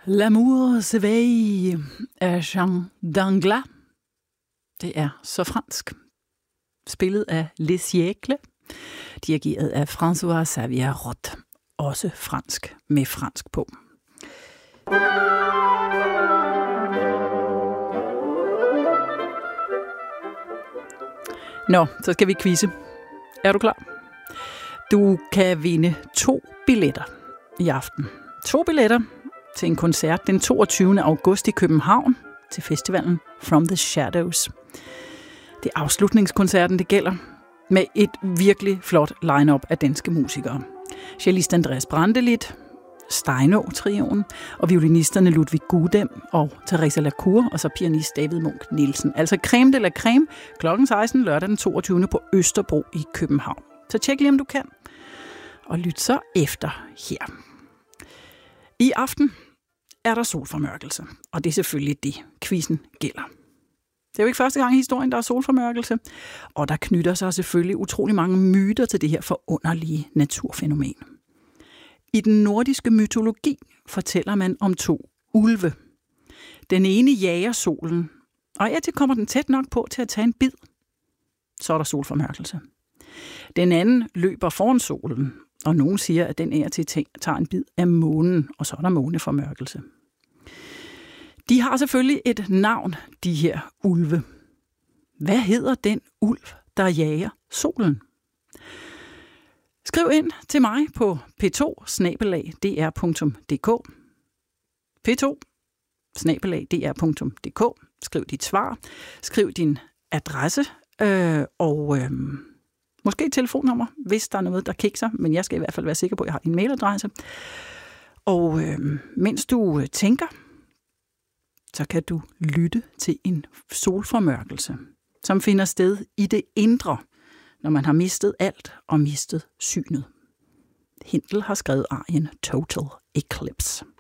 L'amour s'éveille af Jean Danglars. Det er så fransk. Spillet af Les Siècles, dirigeret af François Xavier Roth. Også fransk med fransk på. Nå, så skal vi quizze. Er du klar? Du kan vinde 2 billetter i aften. 2 billetter til en koncert den 22. august i København til festivalen From the Shadows. Det er afslutningskoncerten, det gælder, med et virkelig flot line-up af danske musikere. Cellist Andreas Brantelid, Steinaa-trioen og violinisterne Ludwig Gudem og Teresa Lacour og så pianist David Munch Nielsen. Altså creme de la creme, klokken 16 lørdag den 22. på Østerbro i København. Så tjek lige, om du kan, og lyt så efter her. I aften er der solformørkelse, og det er selvfølgelig det, quizzen gælder. Det er jo ikke første gang i historien, der er solformørkelse, og der knytter sig selvfølgelig utrolig mange myter til det her forunderlige naturfænomen. I den nordiske mytologi fortæller man om 2 ulve. Den ene jager solen, og til kommer den tæt nok på til at tage en bid. Så er der solformørkelse. Den anden løber foran solen, og nogen siger, at den til tager en bid af månen, og så er der måneformørkelse. De har selvfølgelig et navn, de her ulve. Hvad hedder den ulv, der jager solen? Skriv ind til mig på p2@dr.dk. p2@dr.dk. Skriv dit svar. Skriv din adresse og måske et telefonnummer, hvis der er noget, der kikser. Men jeg skal i hvert fald være sikker på, at jeg har din mailadresse. Og mens du tænker, så kan du lytte til en solformørkelse, som finder sted i det indre, når man har mistet alt og mistet synet. Händel har skrevet arien Total Eclipse.